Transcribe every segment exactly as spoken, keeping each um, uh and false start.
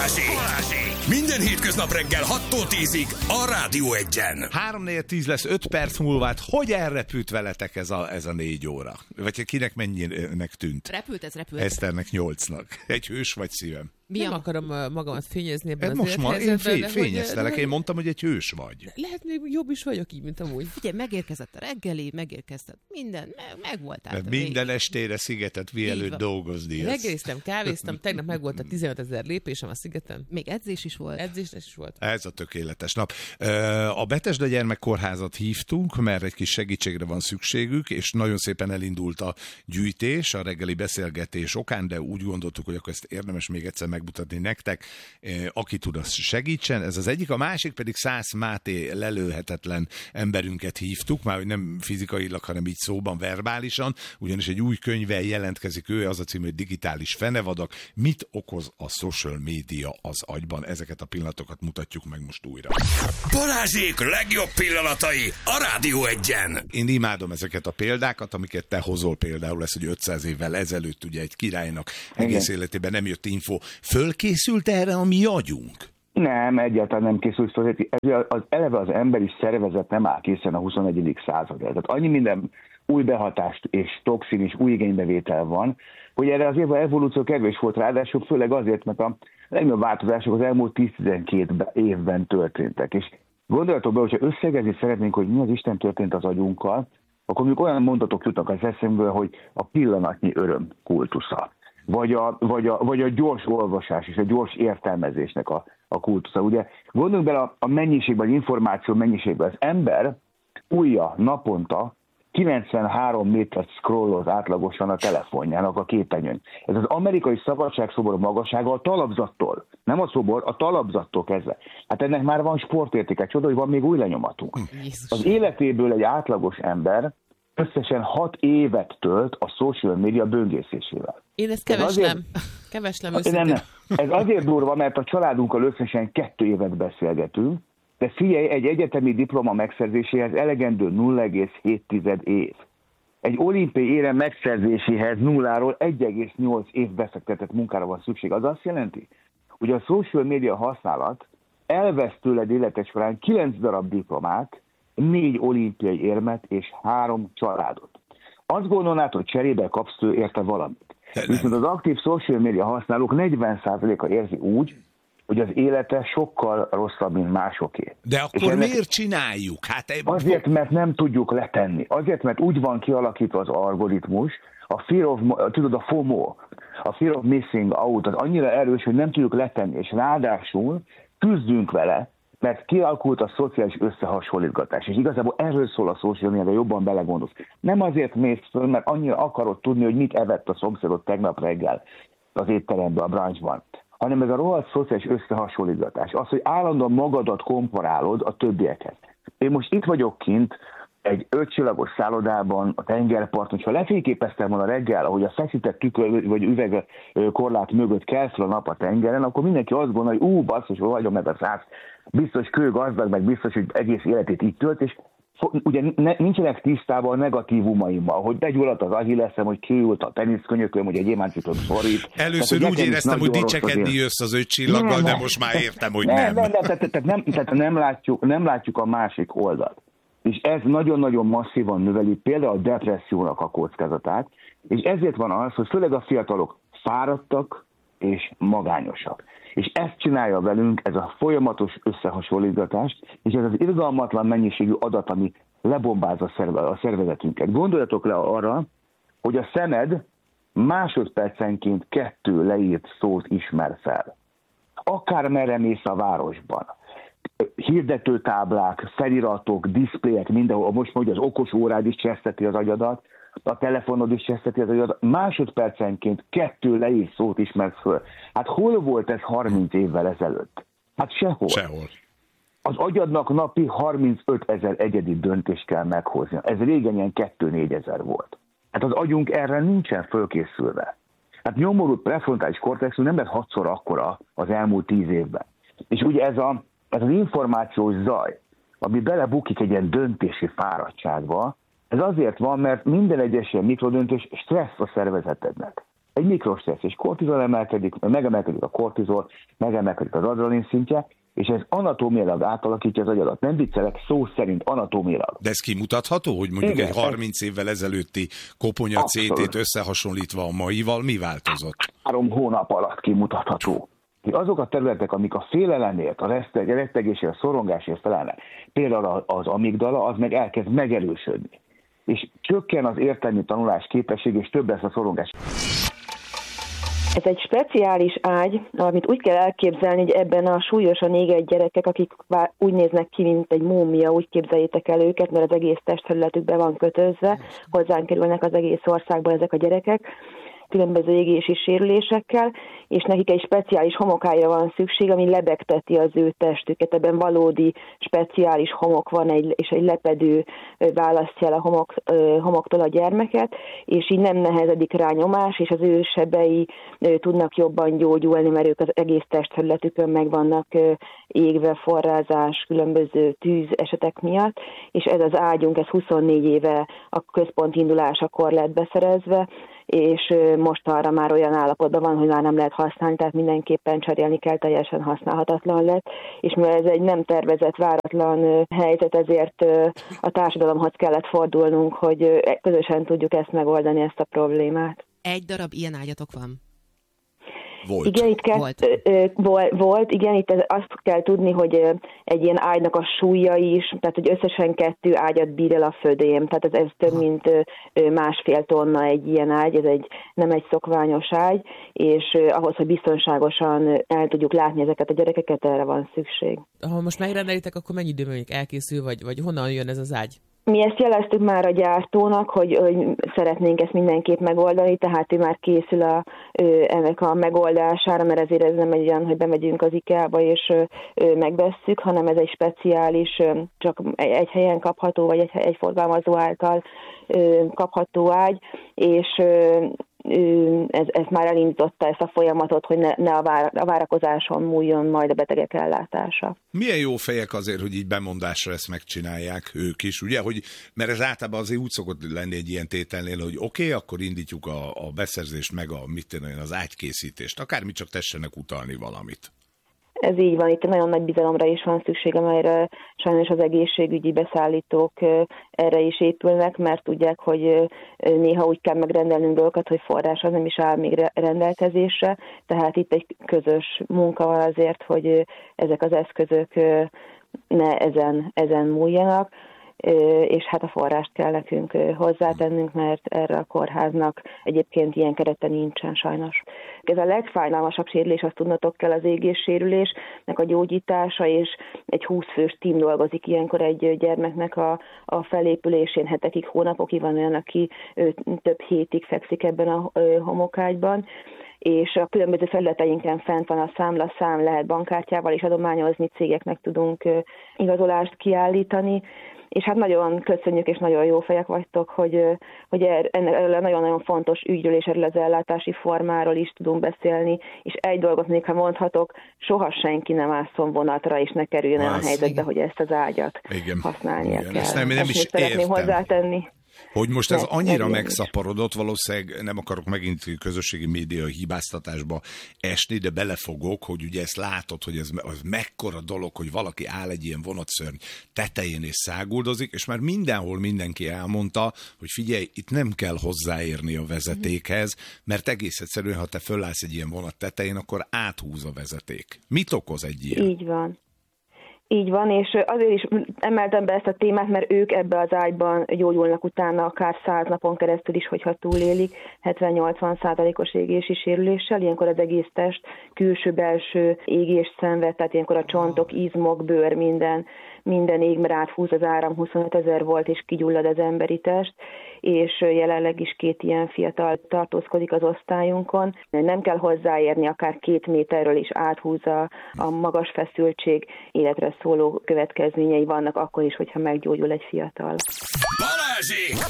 Minden hétköznap reggel hattól tízig a Rádió Egyen. három négy tíz lesz öt perc múlva, hát hogy elrepült veletek ez a, ez a négy óra? Vagy kinek mennyinek tűnt? Repült, ez repült. Eszternek nyolcnak. Egy hős vagy szívem? Mi nem a... akarom magamat fényezni ebben Ez az most ma én fény, hogy, fényeztelek, én mondtam, hogy egy hős vagy. Lehet, még jobb is vagyok így, mint amúgy. Figyelj, megérkezett a reggeli, megérkezett minden, meg, meg voltál. Mert minden estére szigetet mielőtt dolgozni. Reggeliztem, kávéztam, tegnap meg volt a tizenöt ezer lépésem a szigeten. Még edzés is volt. Edzés is volt. Ez a tökéletes nap. A Betesda Gyermekkórházat hívtunk, mert egy kis segítségre van szükségük, és nagyon szépen elindult a gyűjtés, a reggeli beszélgetés okán, de úgy gondoltuk, hogy akkor ezt érdemes még egyszer megmutatni nektek, aki tud, az segítsen. Ez az egyik. A másik pedig Szász Máté lelőhetetlen emberünket hívtuk, már hogy nem fizikailag, hanem így szóban, verbálisan, ugyanis egy új könyvvel jelentkezik ő, az a cím, hogy Digitális fenevadak. Mit okoz a social media az agyban? Ezeket a pillanatokat mutatjuk meg most újra. Balázsék legjobb pillanatai a Rádió Egyen. Én imádom ezeket a példákat, amiket te hozol, például ez, hogy ötszáz évvel ezelőtt ugye egy királynak egész Igen. életében nem jött info. Fölkészült erre a mi agyunk? Nem, egyáltalán nem készült föl. Ez az, eleve az emberi szervezet nem áll készen a huszonegyedik századra. Tehát annyi minden új behatást és toxin és új igénybevétel van, hogy erre az évvel evolúció kevés volt, ráadásul főleg azért, mert a legnagyobb változások az elmúlt tíz-tizenkét évben történtek. És gondoljatok be, hogyha összegezni szeretnénk, hogy mi az Isten történt az agyunkkal, akkor mondjuk olyan mondatok jutnak az eszemből, hogy a pillanatnyi öröm kultusza. Vagy a, vagy, a, vagy a gyors olvasás és a gyors értelmezésnek a, a kultusza. Ugye gondoljunk bele a, a mennyiségben, az információ mennyiségben. Az ember újja naponta kilencvenhárom métert scrolloz átlagosan a telefonjának a képernyőn. Ez az amerikai szabadságszobor magassága a talapzattól, nem a szobor, a talapzattól kezdve. Hát ennek már van sportértéke, csoda, hogy van még új lenyomatunk. Jézus. Az életéből egy átlagos ember összesen hat évet tölt a social media böngészésével. Én ezt keveslem. Keveslem őszintén. Nem, nem. Ez azért durva, mert a családunkkal összesen kettő évet beszélgetünk, de figyelj, egy egyetemi diploma megszerzéséhez elegendő nulla egész hét év. Egy olimpiai érem megszerzéséhez nulláról egy egész nyolc év befektetett munkára van szükség. Az azt jelenti, hogy a social media használat elvesz tőled életed során kilenc darab diplomát, négy olimpiai érmet és három családot. Azt gondolnád, hogy cserébe kapsz tőle érte valamit. Viszont az aktív social media használók negyven százaléka érzi úgy, hogy az élete sokkal rosszabb, mint másoké. De akkor ennek... miért csináljuk? Hát egy... Azért, mert nem tudjuk letenni. Azért, mert úgy van kialakítva az algoritmus, a fear of, tudod, a FOMO, a fear of missing out, az annyira erős, hogy nem tudjuk letenni, és ráadásul küzdünk vele, mert kialakult a szociális összehasonlítgatás. És igazából erről szól a social media, jobban belegondolsz. Nem azért mész föl, mert annyira akarod tudni, hogy mit evett a szomszédod tegnap reggel az étteremben, a brunchban, hanem ez a rohadt szociális összehasonlítgatás. Az, hogy állandóan magadat komparálod a többiekhez. Én most itt vagyok kint egy ötcsillagos szállodában, a tengerparton, és ha lefényképeztem volna reggel, ahogy a feszített tükör vagy üvegkorlát mögött kell fel a nap a tengeren, akkor mindenki azt gondolja, hogy ú, basszus, hogy hagyom meg a száz, biztos kőgazdag, meg biztos, hogy egész életét itt tölt, és ugye ne, nincsenek tisztában a negatívumaimmal, hogy begyulladt az ahilleszem, hogy kiült a teniszkönyököm, hogy egy gyémántjutott szorít. Először tehát, úgy éreztem, hogy dicsekedni jössz az öt csillaggal, de most már értem, hogy nem. nem. nem, nem, tehát, tehát, nem, tehát nem, látjuk, nem látjuk a másik oldalt. És ez nagyon-nagyon masszívan növeli például a depressziónak a kockázatát, és ezért van az, hogy főleg a fiatalok fáradtak és magányosak. És ezt csinálja velünk, ez a folyamatos összehasonlítgatás, és ez az irgalmatlan mennyiségű adat, ami lebombázza a szervezetünket. Gondoljatok le arra, hogy a szemed másodpercenként kettő leírt szót ismer fel. Akármerre mész a városban. Hirdetőtáblák, feliratok, diszpléjek, mindenhol, most mondja, az okos órád is cseszteti az agyadat, a telefonod is cseszteti az agyadat, másodpercenként kettő leírt szót ismersz föl. Hát hol volt ez harminc évvel ezelőtt? Hát sehol. Sehol. Az agyadnak napi harmincöt ezer egyedi döntést kell meghoznia. Ez régen ilyen kettő-négy ezer volt. Hát az agyunk erre nincsen fölkészülve. Hát nyomorult prefrontális kortexus nem lett hatszor akkora az elmúlt tíz évben. És ugye ez, a, ez az információs zaj, ami belebukik egy ilyen döntési fáradtságba, ez azért van, mert minden egyes ilyen mikrodöntés stressz a szervezetednek. Egy mikrostressz, és kortizol emelkedik, megemelkedik a kortizol, megemelkedik az adrenalin szintje, és ez anatómiailag átalakítja az agyadat. Nem viccelek, szó szerint anatómiailag. De ez kimutatható, hogy mondjuk Igen, egy harminc évvel ezelőtti koponya cé tét összehasonlítva a maival mi változott? Három hónap alatt kimutatható. Azok a területek, amik a félelemért, a retteg, rettegésért, a szorongásért felelnek, például az amigdala, az meg elkezd megerősödni. És csökken az értelmi tanulás képesség, és több lesz a szorongás. Ez egy speciális ágy, amit úgy kell elképzelni, hogy ebben a súlyosan égett gyerekek, akik úgy néznek ki, mint egy múmia, úgy képzeljétek el őket, mert az egész testterületükbe van kötözve, hozzánk kerülnek az egész országban ezek a gyerekek, különböző égési sérülésekkel, és nekik egy speciális homokályra van szükség, ami lebegteti az ő testüket. Ebben valódi speciális homok van, egy, és egy lepedő választja el a homok, homoktól a gyermeket, és így nem nehezedik rá nyomás, és az ő sebei tudnak jobban gyógyulni, mert ők az egész testterületükön meg vannak égve, forrázás, különböző tűz esetek miatt, és ez az ágyunk, ez huszonnégy éve a központ indulásakor lett beszerezve, és most arra már olyan állapotban van, hogy már nem lehet használni, tehát mindenképpen cserélni kell, teljesen használhatatlan lett, és mivel ez egy nem tervezett, váratlan helyzet, ezért a társadalomhoz kellett fordulnunk, hogy közösen tudjuk ezt megoldani, ezt a problémát. Egy darab ilyen ágyatok van? Volt. Igen, itt kell, volt. Ö, ö, volt, igen, itt azt kell tudni, hogy egy ilyen ágynak a súlya is, tehát hogy összesen kettő ágyat bír el a födém, tehát ez, ez több mint másfél tonna egy ilyen ágy, ez egy, nem egy szokványos ágy, és ahhoz, hogy biztonságosan el tudjuk látni ezeket a gyerekeket, erre van szükség. Ha most megrendelitek, akkor mennyi időben mondjuk elkészül, vagy, vagy honnan jön ez az ágy? Mi ezt jeleztük már a gyártónak, hogy, hogy szeretnénk ezt mindenképp megoldani, tehát ő már készül a, ő, ennek a megoldására, mert ezért ez nem egy olyan, hogy bemegyünk az IKEA-ba és ő, megvesszük, hanem ez egy speciális, csak egy helyen kapható, vagy egy, egy forgalmazó által ő, kapható ágy, és ő, ez, ez már elindította ezt a folyamatot, hogy ne, ne a, vár, a várakozáson múljon majd a betegek ellátása. Milyen jó fejek azért, hogy így bemondásra ezt megcsinálják ők is, ugye? Hogy, mert ez általában azért úgy szokott lenni egy ilyen tételnél, hogy oké, okay, akkor indítjuk a, a beszerzést, meg a, mit tenni, az ágykészítést. Akármi, csak tessenek utalni valamit. Ez így van, itt nagyon nagy bizalomra is van szükség, amelyre sajnos az egészségügyi beszállítók erre is épülnek, mert tudják, hogy néha úgy kell megrendelnünk dolgokat, hogy forrás az nem is áll még rendelkezésre, tehát itt egy közös munka van azért, hogy ezek az eszközök ne ezen, ezen múljanak, és hát a forrást kell nekünk hozzátennünk, mert erre a kórháznak egyébként ilyen kerete nincsen sajnos. Ez a legfájdalmasabb sérülés, azt tudnotok kell, az égéssérülésnek a gyógyítása, és egy húsz fős tím dolgozik ilyenkor egy gyermeknek a, a felépülésén, hetekig, hónapokig. Van olyan, aki több hétig fekszik ebben a homokágyban, és a különböző felületeinken fent van a számlaszám, lehet bankkártyával is adományozni, cégeknek tudunk igazolást kiállítani, és hát nagyon köszönjük, és nagyon jó fejek vagytok, hogy, hogy erről a nagyon-nagyon fontos ügyről és erről az ellátási formáról is tudunk beszélni, és egy dolgot még, ha mondhatok, soha senki nem ásszon vonatra, és ne kerüljön el a helyzetbe, igen, hogy ezt az ágyat igen, használnia igen, kell. Ezt nem, nem ezt is szeretném értem. Hozzátenni. Hogy most ez annyira megszaporodott, valószínűleg nem akarok megint közösségi média hibáztatásba esni, de belefogok, hogy ugye ezt látod, hogy ez az mekkora dolog, hogy valaki áll egy ilyen vonatszörny tetején és száguldozik, és már mindenhol mindenki elmondta, hogy figyelj, itt nem kell hozzáérni a vezetékhez, mert egész egyszerűen, ha te fölállsz egy ilyen vonat tetején, akkor áthúz a vezeték. Mit okoz egy ilyen? Így van. Így van, és azért is emeltem be ezt a témát, mert ők ebbe az ágyban gyógyulnak utána akár száz napon keresztül is, hogyha túlélik, hetven-nyolcvan százalékos égési sérüléssel, ilyenkor az egész test külső-belső égés szenved, tehát ilyenkor a csontok, izmok, bőr, minden, minden ég, mert áthúz az áram, huszonöt ezer volt, és kigyullad az emberi test, és jelenleg is két ilyen fiatal tartózkodik az osztályunkon. Nem kell hozzáérni, akár két méterről is áthúzza a magas feszültség, életre szóló következményei vannak akkor is, hogyha meggyógyul egy fiatal. Balázsék!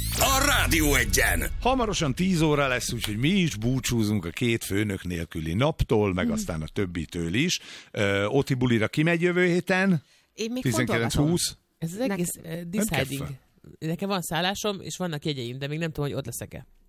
A Rádió Egyen! Hamarosan tíz óra lesz, úgyhogy mi is búcsúzunk a két főnök nélküli naptól, meg aztán a többitől is. Uh, Oti bulira kimegy jövő héten? Én még tizenkilenc húsz Ez az egész uh, deciding. Nekem van szállásom, és vannak jegyeim, de még nem tudom, hogy ott leszek-e.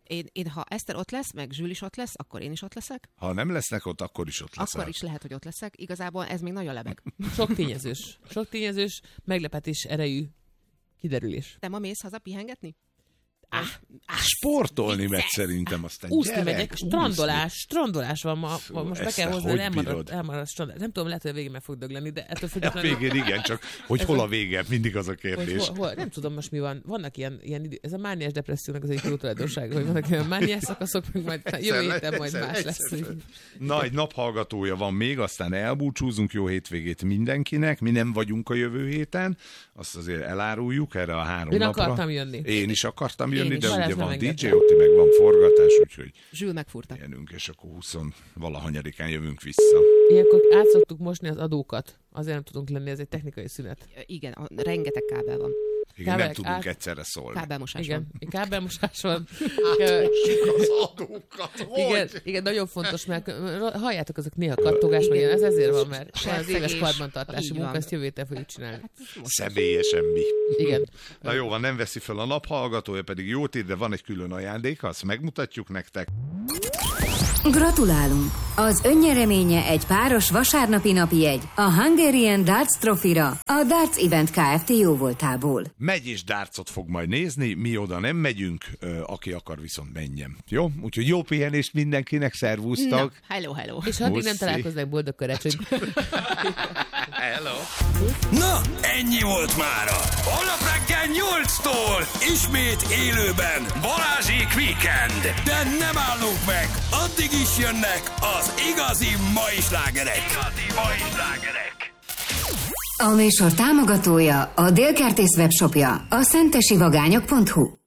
Én, én, ha Eszter ott lesz, meg Zsül is ott lesz, akkor én is ott leszek. Ha nem lesznek ott, akkor is ott leszel. Akkor is lehet, hogy ott leszek. Igazából ez még nagyon lebeg. Sok tényezős. Sok tényezős, meglepetés erejű kiderülés. Te ma mész haza pihengetni? Ah, ah, Sportolni meg szerintem aztán. Úszni gyerek, megyek, úszni. strandolás, strandolás van ma, Fú, ma most be ezt kell te hozni, hogy elmarad, bírod? elmarad strandolás. Nem tudom, lehet, hogy a végén meg fog dögleni, de ettől A függetlenül... végén igen, csak hogy hol a vége, mindig az a Hogy kérdés. hol, hol, nem tudom most mi van. Vannak ilyen, ilyen idő, ez a mániás depressziónak az egyik jó tulajdonsága, hogy vannak ilyen mániás szakaszok, meg majd jövő héten majd Egyszer, más egyszer, lesz. egyszer. Na, egy naphallgatója van még, aztán elbúcsúzunk, jó hétvégét mindenkinek, mi nem vagyunk a jövő héten, azt azért eláruljuk erre a három Én napra. akartam jönni. Én is akartam jönni, Én is. de Balázs ugye nem van dé dzsé, engedte. ott meg van forgatás, úgyhogy Zsül megfúrta. jönünk, és akkor húsz-valahanyadikán jövünk vissza. Ilyenkor át szoktuk mosni az adókat. Azért nem tudunk lenni, ez egy technikai szünet. Igen, a, rengeteg kábel van. Igen, nem Kábelek tudunk át- egyszerre szólni. Kábelmosás Igen, van. kábelmosás van. Az adókat, Igen, igen, nagyon fontos, mert halljátok, azok néha kattogás, meg ilyen, ez ezért van, mert az Sercegés. éves karbantartási Így munka, van. ezt jövő héten fogjuk csinálni. Személyesen mi. Igen. Na jó van, nem veszi fel a naphallgatója, pedig jót ír, de van egy külön ajándéka, azt megmutatjuk nektek. Gratulálunk! Az önnyereménye egy páros vasárnapi napi jegy a Hungarian Darts Trophy-ra a Darts Event Kft. Jóvoltából. Megy és dárcot fog majd nézni, mi oda nem megyünk, ö, aki akar viszont menjen. Jó? Úgyhogy jó pihenést mindenkinek, Na, szervusztok! hello, hello. És ha addig nem Puszi. találkoznak, boldog karácsonyt. Hello! Na, ennyi volt mára. Holnap reggel nyolctól ismét élőben Balázsék Weekend. De nem állunk meg, addig is jönnek az igazi mai slágerek. Igazi mai slágerek. A műsor támogatója a Délkertész webshopja, a szentesivagányok pont hu.